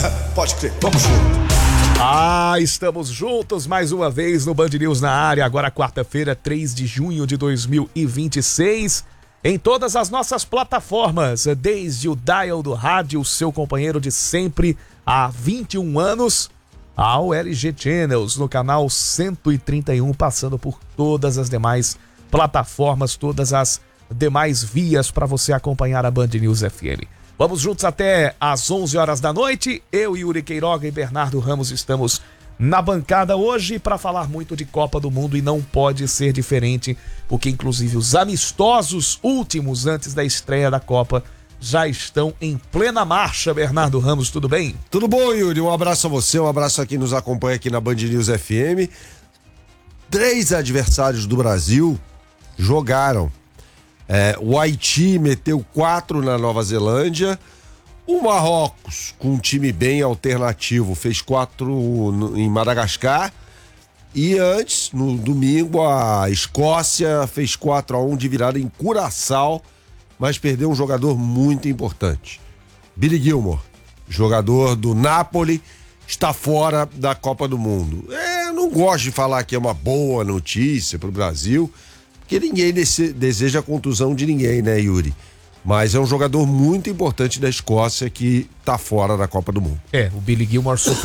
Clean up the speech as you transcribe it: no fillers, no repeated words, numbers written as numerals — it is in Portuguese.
Pode crer, vamos junto. Estamos juntos mais uma vez no Band News na área, agora quarta-feira, 3 de junho de 2026, em todas as nossas plataformas, desde o dial do rádio, seu companheiro de sempre há 21 anos, ao LG Channels, no canal 131, passando por todas as demais plataformas, todas as demais vias para você acompanhar a Band News FM. Vamos juntos até às 11 horas da noite. Eu, Yuri Queiroga e Bernardo Ramos estamos na bancada hoje para falar muito de Copa do Mundo e não pode ser diferente, porque inclusive os amistosos últimos antes da estreia da Copa já estão em plena marcha. Bernardo Ramos, tudo bem? Tudo bom, Yuri? Um abraço a você, um abraço a quem nos acompanha aqui na Band News FM. 3 adversários do Brasil jogaram. O Haiti meteu 4 na Nova Zelândia. O Marrocos, com um time bem alternativo, fez 4 em Madagascar. E antes, no domingo, a Escócia fez 4-1 de virada em Curaçao, mas perdeu um jogador muito importante. Billy Gilmour, jogador do Napoli, está fora da Copa do Mundo. Eu não gosto de falar que é uma boa notícia para o Brasil, porque ninguém deseja a contusão de ninguém, né, Yuri? Mas é um jogador muito importante da Escócia que tá fora da Copa do Mundo. O Billy Gilmour sofreu